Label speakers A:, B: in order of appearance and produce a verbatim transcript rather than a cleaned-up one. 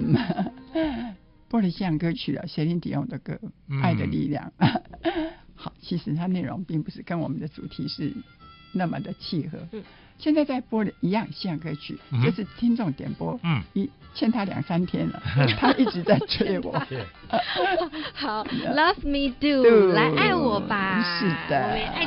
A: 嗯，播了西洋歌曲了，谢琳迪翁的歌《爱的力量》。好，其实它内容并不是跟我们的主题是那么的契合。嗯，现在在播的一样西洋歌曲，嗯、就是听众点播，嗯，一欠他两三天了，他一直在追我。
B: 好 ，Love Me Do， 来爱我吧。
A: 是的，
B: 我们也爱